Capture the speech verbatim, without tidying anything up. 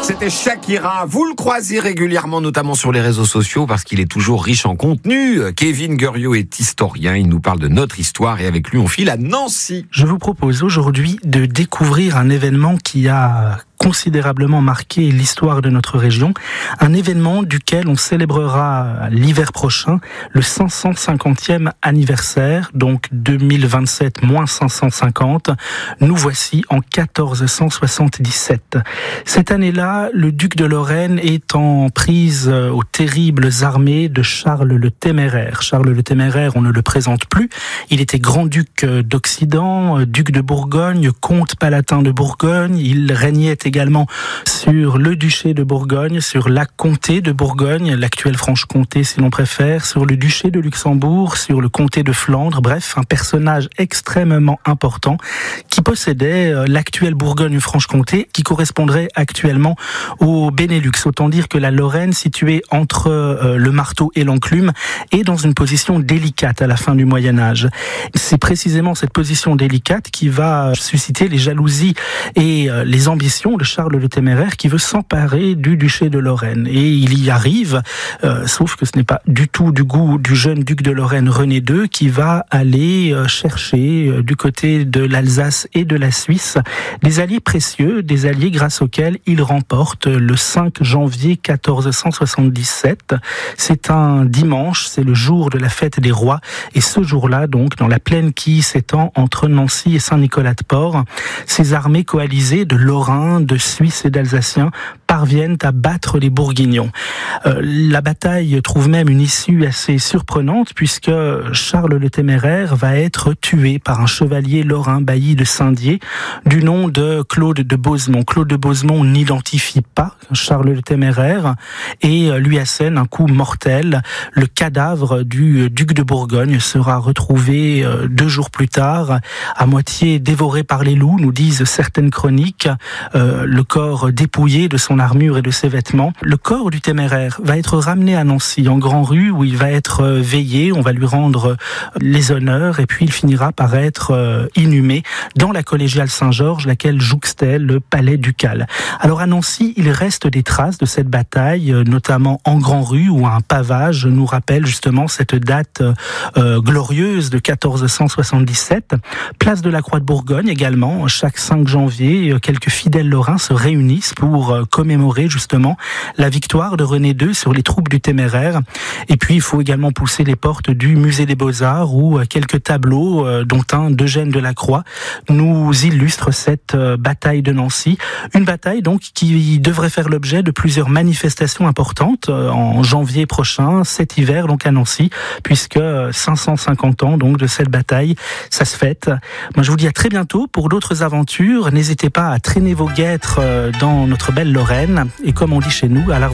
C'était Shakira. Vous le croisez régulièrement, notamment sur les réseaux sociaux, parce qu'il est toujours riche en contenu. Kevin Guriot est historien. Il nous parle de notre histoire et avec lui, on file à Nancy. Je vous propose aujourd'hui de découvrir un événement qui a considérablement marqué l'histoire de notre région, un événement duquel on célébrera l'hiver prochain le cinq cent cinquantième anniversaire, donc deux mille vingt-sept moins cinq cent cinquante, nous voici en quatorze cent soixante-dix-sept. Cette année-là, le duc de Lorraine est en prise aux terribles armées de Charles le Téméraire. Charles le Téméraire, on ne le présente plus, il était grand-duc d'Occident, duc de Bourgogne, comte palatin de Bourgogne, il régnait également sur le duché de Bourgogne, sur la comté de Bourgogne, l'actuelle Franche-Comté si l'on préfère, sur le duché de Luxembourg, sur le comté de Flandre, bref, un personnage extrêmement important qui possédait l'actuelle Bourgogne-Franche-Comté qui correspondrait actuellement au Benelux. Autant dire que la Lorraine, située entre euh, le marteau et l'enclume, est dans une position délicate à la fin du Moyen-Âge. C'est précisément cette position délicate qui va susciter les jalousies et euh, les ambitions de Charles le Téméraire qui veut s'emparer du duché de Lorraine. Et il y arrive, euh, sauf que ce n'est pas du tout du goût du jeune duc de Lorraine René deux qui va aller euh, chercher euh, du côté de l'Alsace et de la Suisse des alliés précieux, des alliés grâce auxquels il remporte le cinq janvier quatorze cent soixante-dix-sept. C'est un dimanche, c'est le jour de la fête des rois et ce jour-là, donc, dans la plaine qui s'étend entre Nancy et Saint-Nicolas-de-Port, ces armées coalisées de Lorrains, de Suisses et d'Alsaciens parviennent à battre les Bourguignons. Euh, la bataille trouve même une issue assez surprenante puisque Charles le Téméraire va être tué par un chevalier lorrain bailli de Saint-Dié du nom de Claude de Bosemont. Claude de Bosemont n'identifie pas Charles le Téméraire et lui assène un coup mortel. Le cadavre du duc de Bourgogne sera retrouvé deux jours plus tard, à moitié dévoré par les loups, nous disent certaines chroniques. Euh, le corps dépouillé de son armure et de ses vêtements. Le corps du Téméraire va être ramené à Nancy, en Grand-Rue, où il va être veillé, on va lui rendre les honneurs, et puis il finira par être euh, inhumé dans la collégiale Saint-Georges, laquelle jouxtait le palais ducal. Alors à Nancy, il reste des traces de cette bataille, notamment en Grand-Rue, où un pavage nous rappelle justement cette date euh, glorieuse de quatorze cent soixante-dix-sept. Place de la Croix de Bourgogne également, chaque cinq janvier, quelques fidèles lorrains se réunissent pour commémorer justement la victoire de René deux sur les troupes du Téméraire. Et puis il faut également pousser les portes du musée des Beaux-Arts où quelques tableaux, dont un d'Eugène Delacroix, nous illustrent cette bataille de Nancy. Une bataille donc qui devrait faire l'objet de plusieurs manifestations importantes en janvier prochain, cet hiver donc à Nancy, puisque cinq cent cinquante ans donc de cette bataille, ça se fête. Moi je vous dis à très bientôt pour d'autres aventures. N'hésitez pas à traîner vos guêtres dans notre belle Lorraine et comme on dit chez nous, à la revoir.